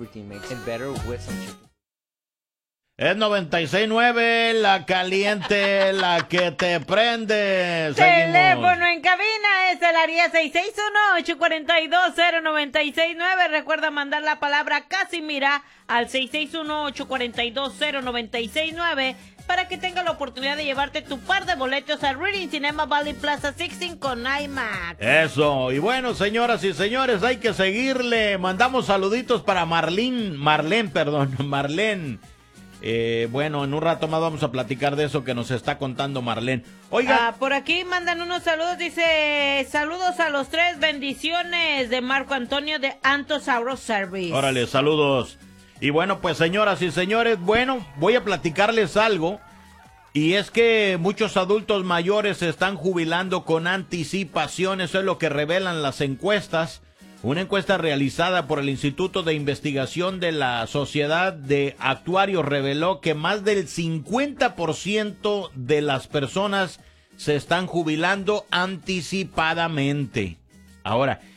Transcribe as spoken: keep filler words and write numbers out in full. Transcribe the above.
everything makes it better with some chicken. Es noventa y seis nueve, la caliente, la que te prende. Teléfono Seguimos. en cabina es el área seis seis uno, ocho cuatro dos, cero nueve seis nueve. Recuerda mandar la palabra Casimira al seis seis uno, ocho cuatro dos, cero nueve seis nueve para que tenga la oportunidad de llevarte tu par de boletos al Reading Cinema Valley Plaza dieciséis con IMAX. Eso, y bueno, señoras y señores, hay que seguirle. Mandamos saluditos para Marlene, Marlene, perdón, Marlene. Eh, bueno, en un rato más vamos a platicar de eso que nos está contando Marlene. Oiga. Ah, por aquí mandan unos saludos, dice, saludos a los tres, bendiciones de Marco Antonio de Antosaurus Service. Órale, saludos. Y bueno, pues señoras y señores, bueno, voy a platicarles algo. Y es que muchos adultos mayores se están jubilando con anticipación, eso es lo que revelan las encuestas. Una encuesta realizada por el Instituto de Investigación de la Sociedad de Actuarios reveló que más del cincuenta por ciento de las personas se están jubilando anticipadamente. Ahora,